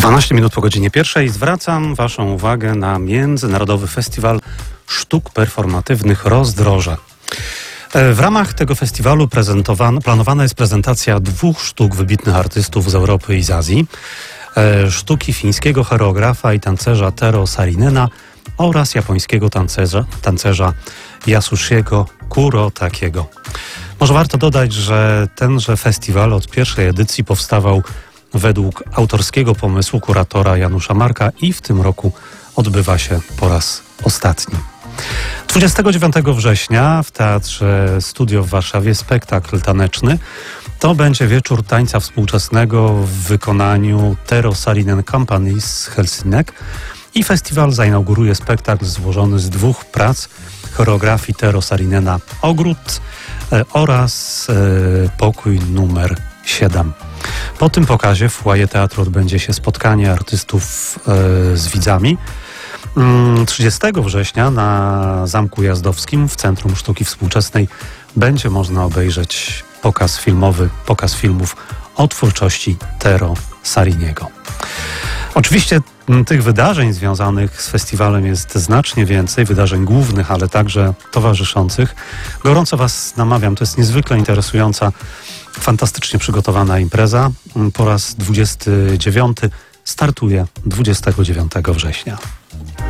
12 minut po godzinie 1 zwracam Waszą uwagę na Międzynarodowy Festiwal Sztuk Performatywnych Rozdroże. W ramach tego festiwalu planowana jest prezentacja 2 sztuk wybitnych artystów z Europy i z Azji. Sztuki fińskiego choreografa i tancerza Tero Saarinena oraz japońskiego tancerza Yasushiego Kurotakiego. Może warto dodać, że tenże festiwal od pierwszej edycji powstawał według autorskiego pomysłu kuratora Janusza Marka i w tym roku odbywa się po raz ostatni. 29 września w Teatrze Studio w Warszawie spektakl taneczny. To będzie wieczór tańca współczesnego w wykonaniu Tero Saarinen Company z Helsinek i festiwal zainauguruje spektakl złożony z 2 prac choreografii Tero Saarinena Ogród oraz Pokój numer 7. Po tym pokazie w foyer teatru odbędzie się spotkanie artystów z widzami. 30 września na Zamku Jazdowskim w Centrum Sztuki Współczesnej będzie można obejrzeć pokaz filmów o twórczości Tero Saariniego. Oczywiście tych wydarzeń związanych z festiwalem jest znacznie więcej, wydarzeń głównych, ale także towarzyszących. Gorąco Was namawiam, to jest niezwykle interesująca, fantastycznie przygotowana impreza. Po raz 29 startuje 29 września.